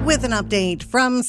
With an update from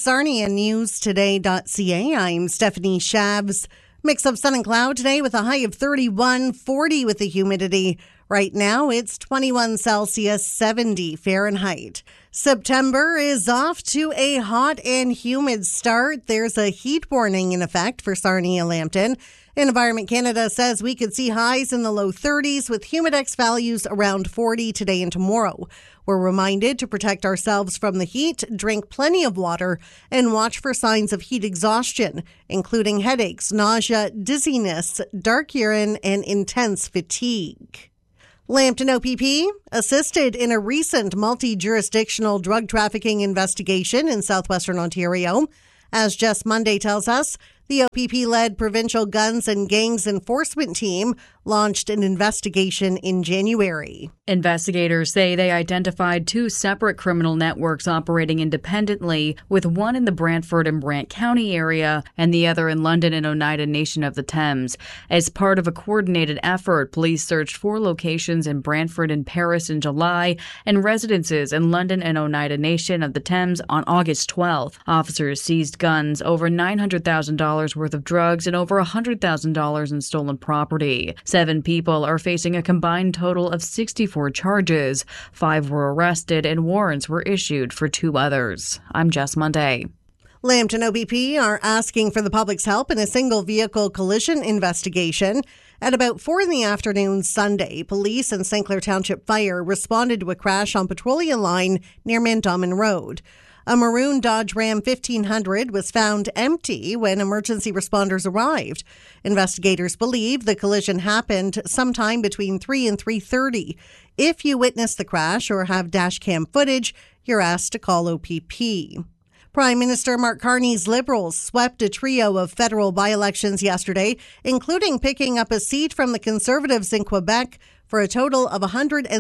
SarniaNewsToday.ca, I'm Stephanie Shabs. Mix of sun and cloud today with a high of 31, 40 with the humidity. Right now, it's 21 Celsius, 70 Fahrenheit. September is off to a hot and humid start. There's a heat warning in effect for Sarnia-Lambton. Environment Canada says we could see highs in the low 30s with humidex values around 40 today and tomorrow. We're reminded to protect ourselves from the heat, drink plenty of water, and watch for signs of heat exhaustion, including headaches, nausea, dizziness, dark urine, and intense fatigue. Lambton OPP assisted in a recent multi-jurisdictional drug trafficking investigation in southwestern Ontario. As Just Monday tells us, the OPP-led Provincial Guns and Gangs Enforcement Team launched an investigation in January. Investigators say they identified two separate criminal networks operating independently, with one in the Brantford and Brant County area and the other in London and Oneida Nation of the Thames. As part of a coordinated effort, police searched 4 locations in Brantford and Paris in July and residences in London and Oneida Nation of the Thames on August 12th. Officers seized guns, over $900,000 worth of drugs, and over $100,000 in stolen property. 7 people are facing a combined total of 64 charges. 5 were arrested and warrants were issued for 2 others. I'm Jess Monday. Lambton OPP are asking for the public's help in a single vehicle collision investigation. At about 4 in the afternoon Sunday, police and St. Clair Township Fire responded to a crash on Petrolia Line near Mandamin Road. A maroon Dodge Ram 1500 was found empty when emergency responders arrived. Investigators believe the collision happened sometime between 3 and 3:30. If you witnessed the crash or have dash cam footage, you're asked to call OPP. Prime Minister Mark Carney's Liberals swept a trio of federal by-elections yesterday, including picking up a seat from the Conservatives in Quebec for a total of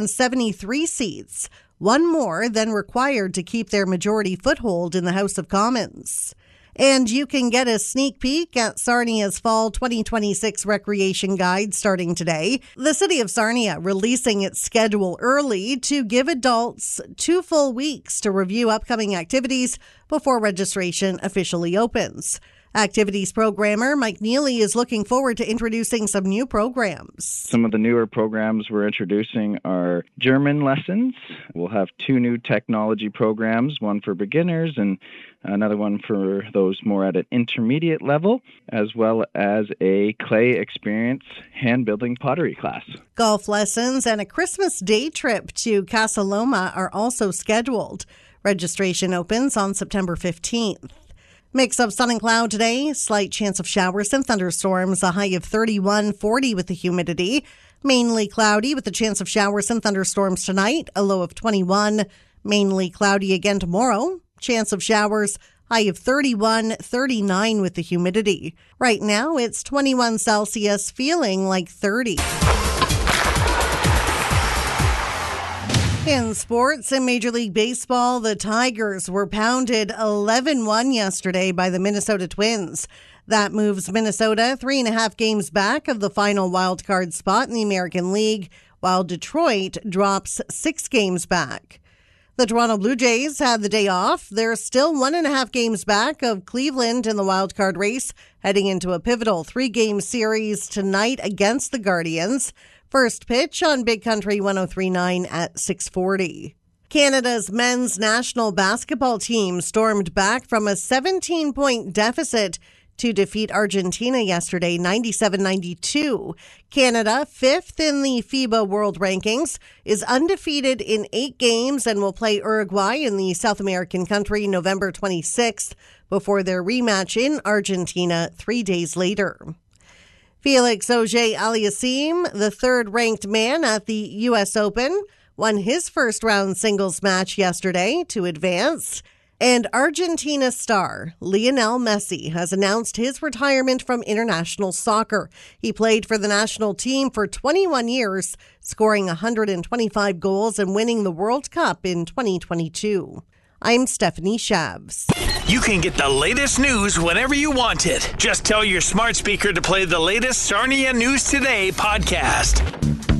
173 seats. One more than required to keep their majority foothold in the House of Commons. And you can get a sneak peek at Sarnia's Fall 2026 Recreation Guide starting today. The City of Sarnia releasing its schedule early to give adults 2 full weeks to review upcoming activities before registration officially opens. Activities programmer Mike Neely is looking forward to introducing some new programs. Some of the newer programs we're introducing are German lessons. We'll have 2 new technology programs, one for beginners and another one for those more at an intermediate level, as well as a clay experience hand-building pottery class. Golf lessons and a Christmas day trip to Casa Loma are also scheduled. Registration opens on September 15th. Mix of sun and cloud today, slight chance of showers and thunderstorms, a high of 31, 40 with the humidity. Mainly cloudy with a chance of showers and thunderstorms tonight, a low of 21. Mainly cloudy again tomorrow, chance of showers, high of 31, 39 with the humidity. Right now, it's 21 Celsius, feeling like 30. In sports, in Major League Baseball, the Tigers were pounded 11-1 yesterday by the Minnesota Twins. That moves Minnesota 3.5 games back of the final wildcard spot in the American League, while Detroit drops 6 games back. The Toronto Blue Jays had the day off. They're still 1.5 games back of Cleveland in the wildcard race, heading into a pivotal 3-game series tonight against the Guardians. First pitch on Big Country 103.9 at 6:40. Canada's men's national basketball team stormed back from a 17-point deficit to defeat Argentina yesterday, 97-92. Canada, 5th in the FIBA World Rankings, is undefeated in 8 games and will play Uruguay in the South American country November 26th before their rematch in Argentina 3 days later. Felix Auger-Aliassime, the 3rd-ranked man at the U.S. Open, won his first-round singles match yesterday to advance. And Argentina star Lionel Messi has announced his retirement from international soccer. He played for the national team for 21 years, scoring 125 goals and winning the World Cup in 2022. I'm Stephanie Shabs. You can get the latest news whenever you want it. Just tell your smart speaker to play the latest Sarnia News Today podcast.